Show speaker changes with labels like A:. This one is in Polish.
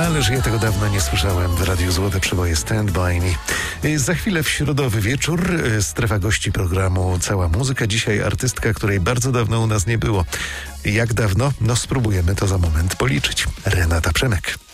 A: Ależ ja tego dawno nie słyszałem w Radiu Złote Przeboje Stand By Me. Za chwilę w środowy wieczór, strefa gości programu Cała Muzyka. Dzisiaj artystka, której bardzo dawno u nas nie było. Jak dawno? No spróbujemy to za moment policzyć. Renata Przemek.